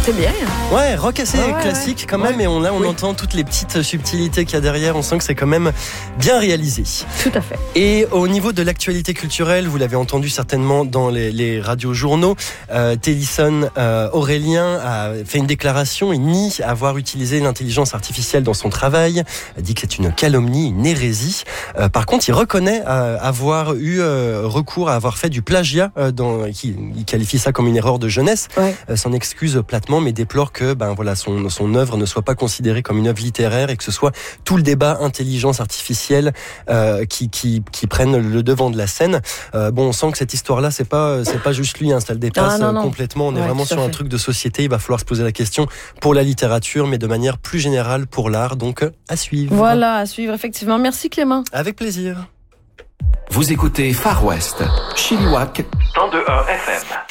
C'est bien. Ouais, rock assez classique quand même, et on entend toutes les petites subtilités qu'il y a derrière, on sent que c'est quand même bien réalisé. Tout à fait. Et au niveau de l'actualité culturelle, vous l'avez entendu certainement dans les radiojournaux, Télisson Aurélien a fait une déclaration, il nie avoir utilisé l'intelligence artificielle dans son travail, a dit que c'est une calomnie, une hérésie. Par contre, il reconnaît avoir eu recours à avoir fait du plagiat, il qualifie ça comme une erreur de jeunesse, s'en excuse platement, mais déplore que son œuvre ne soit pas considérée comme une œuvre littéraire et que ce soit tout le débat intelligence artificielle qui prenne le devant de la scène. On sent que cette histoire-là, c'est pas juste lui, ça le dépasse complètement. On est vraiment sur un truc de société. Il va falloir se poser la question pour la littérature, mais de manière plus générale pour l'art. Donc à suivre. Voilà, à suivre effectivement. Merci Clément. Avec plaisir. Vous écoutez Far West, Chilliwack 102.1 FM.